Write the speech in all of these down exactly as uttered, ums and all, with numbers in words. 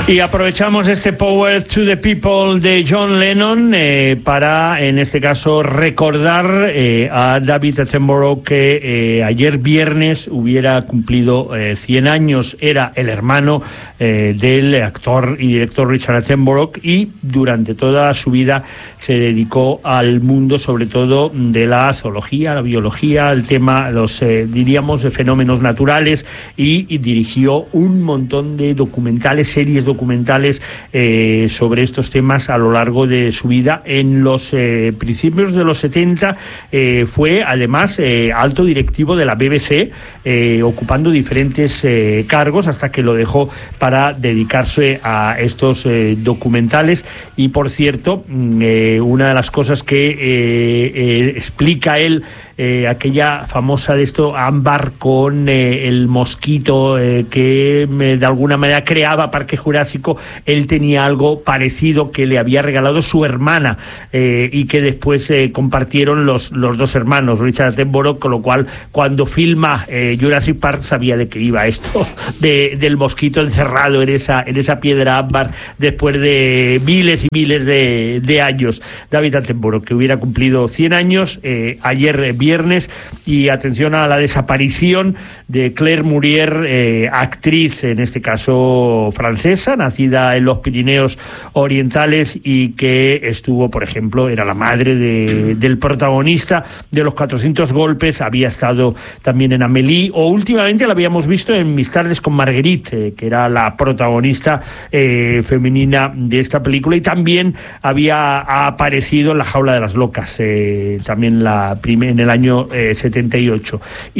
Y aprovechamos este Power to the People de John Lennon eh, para, en este caso, recordar eh, a David Attenborough, que eh, ayer viernes hubiera cumplido eh, cien años. Era el hermano eh, del actor y director Richard Attenborough, y durante toda su vida se dedicó al mundo, sobre todo, de la zoología, la biología, el tema, los, eh, diríamos, de fenómenos naturales, y, y dirigió un montón de documentales, series documentales documentales eh, sobre estos temas a lo largo de su vida. En los eh, principios de los setenta eh, fue además eh, alto directivo de la B B C, eh, ocupando diferentes eh, cargos hasta que lo dejó para dedicarse a estos eh, documentales. Y por cierto, eh, una de las cosas que eh, eh, explica él, Eh, aquella famosa de esto, ámbar con eh, el mosquito eh, que eh, de alguna manera creaba Parque Jurásico, él tenía algo parecido que le había regalado su hermana eh, y que después eh, compartieron los, los dos hermanos, Richard Attenborough, con lo cual cuando filma eh, Jurassic Park sabía de qué iba esto de, del mosquito encerrado en esa, en esa piedra ámbar después de miles y miles de, de años. David Attenborough, que hubiera cumplido cien años eh, ayer eh, viernes. Y atención a la desaparición de Claire Murier, eh, actriz, en este caso francesa, nacida en los Pirineos Orientales, y que estuvo, por ejemplo, era la madre de, del protagonista de Los cuatrocientos golpes, había estado también en Amélie, o últimamente la habíamos visto en Mis tardes con Marguerite, eh, que era la protagonista eh, femenina de esta película, y también había ha aparecido en La jaula de las locas, eh, también la primer, en el año eh, setenta y ocho.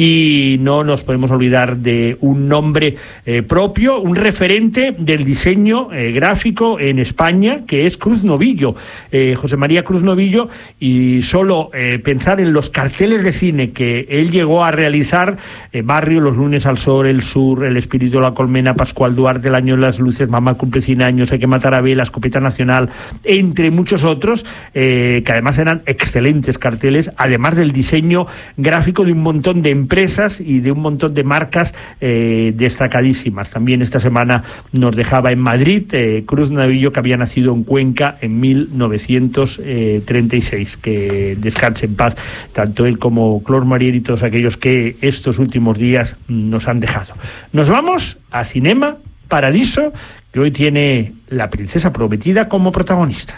Y no nos podemos olvidar de un nombre eh, propio, un referente del diseño eh, gráfico en España, que es Cruz Novillo, eh, José María Cruz Novillo. Y solo eh, pensar en los carteles de cine que él llegó a realizar, eh, Barrio, Los lunes al sol, El sur, El espíritu de la colmena, Pascual Duarte, El año de las luces, Mamá cumple cien años, Hay que matar a Abel, La escopeta nacional, entre muchos otros, eh, que además eran excelentes carteles, además del diseño gráfico de un montón de empresas y de un montón de marcas eh, destacadísimas. También esta semana nos dejaba en Madrid eh, Cruz Novillo, que había nacido en Cuenca en mil novecientos treinta y seis. Que descanse en paz tanto él como Claire Murier y todos aquellos que estos últimos días nos han dejado. Nos vamos a Cinema Paradiso, que hoy tiene La princesa prometida como protagonista.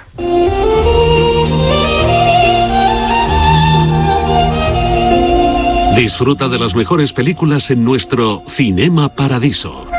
Disfruta de las mejores películas en nuestro Cinema Paradiso.